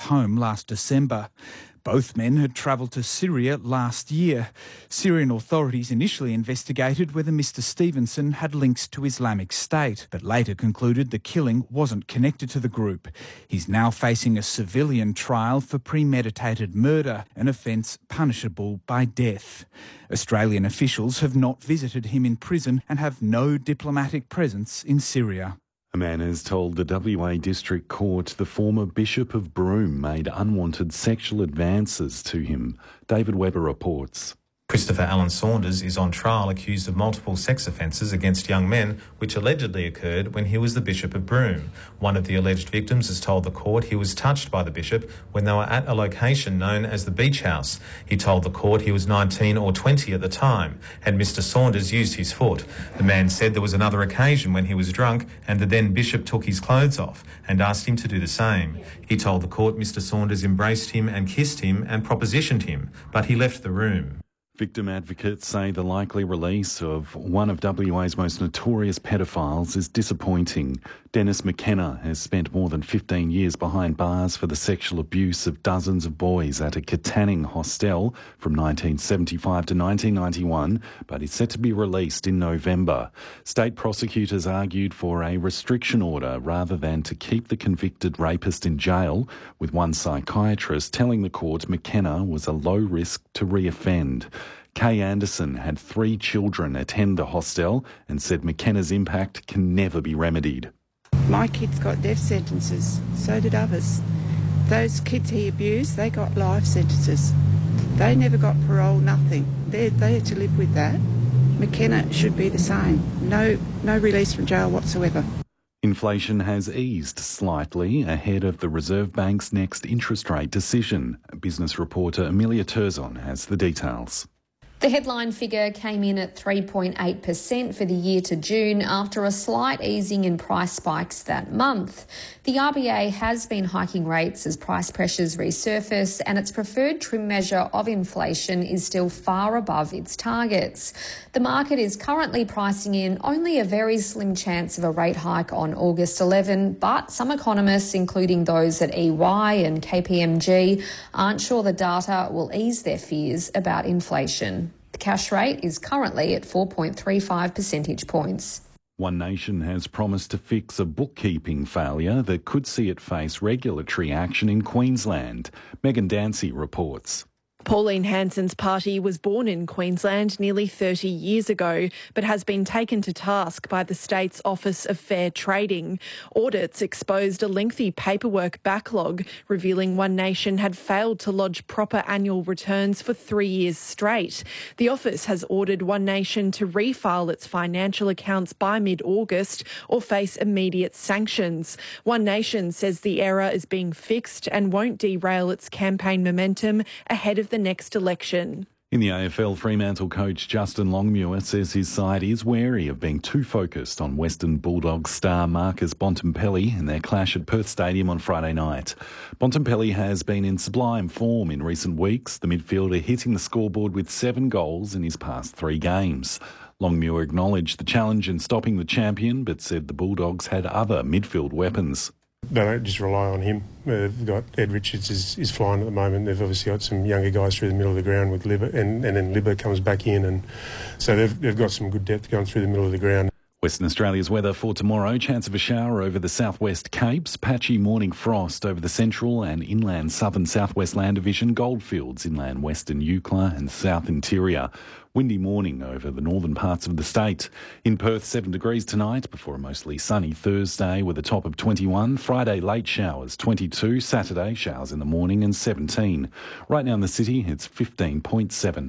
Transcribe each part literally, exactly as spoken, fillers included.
home last December. Both men had travelled to Syria last year. Syrian authorities initially investigated whether Mister Stevenson had links to Islamic State, but later concluded the killing wasn't connected to the group. He's now facing a civilian trial for premeditated murder, an offence punishable by death. Australian officials have not visited him in prison and have no diplomatic presence in Syria. A man has told the W A District Court the former Bishop of Broome made unwanted sexual advances to him. David Webber reports. Christopher Allen Saunders is on trial accused of multiple sex offences against young men, which allegedly occurred when he was the Bishop of Broome. One of the alleged victims has told the court he was touched by the bishop when they were at a location known as the Beach House. He told the court he was nineteen or twenty at the time, and Mister Saunders used his foot. The man said there was another occasion when he was drunk and the then bishop took his clothes off and asked him to do the same. He told the court Mister Saunders embraced him and kissed him and propositioned him, but he left the room. Victim advocates say the likely release of one of W A's most notorious pedophiles is disappointing. Dennis McKenna has spent more than fifteen years behind bars for the sexual abuse of dozens of boys at a Katanning hostel from nineteen seventy-five to nineteen ninety-one, but is set to be released in November. State prosecutors argued for a restriction order rather than to keep the convicted rapist in jail, with one psychiatrist telling the court McKenna was a low risk to re-offend. Kay Anderson had three children attend the hostel and said McKenna's impact can never be remedied. My kids got death sentences, so did others. Those kids he abused, they got life sentences. They never got parole, nothing. They they had to live with that. McKenna should be the same. No, no release from jail whatsoever. Inflation has eased slightly ahead of the Reserve Bank's next interest rate decision. Business reporter Amelia Turzon has the details. The headline figure came in at three point eight percent for the year to June after a slight easing in price spikes that month. The R B A has been hiking rates as price pressures resurface, and its preferred trim measure of inflation is still far above its targets. The market is currently pricing in only a very slim chance of a rate hike on August eleventh, but some economists, including those at E Y and K P M G, aren't sure the data will ease their fears about inflation. The cash rate is currently at four point three five percentage points. One Nation has promised to fix a bookkeeping failure that could see it face regulatory action in Queensland. Megan Dancy reports. Pauline Hanson's party was born in Queensland nearly thirty years ago, but has been taken to task by the state's Office of Fair Trading. Audits exposed a lengthy paperwork backlog, revealing One Nation had failed to lodge proper annual returns for three years straight. The office has ordered One Nation to refile its financial accounts by mid-August or face immediate sanctions. One Nation says the error is being fixed and won't derail its campaign momentum ahead of the next election. In the A F L, Fremantle coach Justin Longmuir says his side is wary of being too focused on Western Bulldogs star Marcus Bontempelli in their clash at Perth Stadium on Friday night. Bontempelli has been in sublime form in recent weeks, the midfielder hitting the scoreboard with seven goals in his past three games. Longmuir acknowledged the challenge in stopping the champion, but said the Bulldogs had other midfield weapons. They don't just rely on him. Uh, they've got Ed Richards is, is flying at the moment. They've obviously got some younger guys through the middle of the ground with Libber, and, and then Libber comes back in, and so they've they've got some good depth going through the middle of the ground. Western Australia's weather for tomorrow: chance of a shower over the southwest Capes, patchy morning frost over the central and inland southern southwest land division, goldfields inland western Eucla and south interior. Windy morning over the northern parts of the state. In Perth, seven degrees tonight before a mostly sunny Thursday with a top of twenty-one. Friday, late showers, twenty-two. Saturday, showers in the morning and seventeen. Right now in the city, it's fifteen point seven.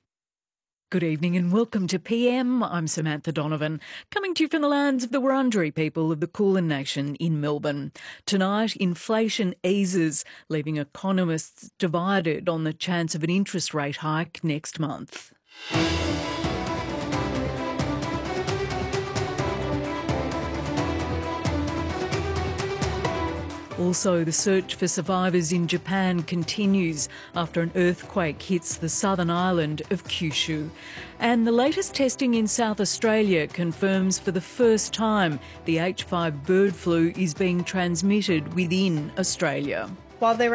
Good evening and welcome to P M. I'm Samantha Donovan, coming to you from the lands of the Wurundjeri people of the Kulin Nation in Melbourne. Tonight, inflation eases, leaving economists divided on the chance of an interest rate hike next month. Also, the search for survivors in Japan continues after an earthquake hits the southern island of Kyushu. And the latest testing in South Australia confirms for the first time the H five bird flu is being transmitted within Australia. While there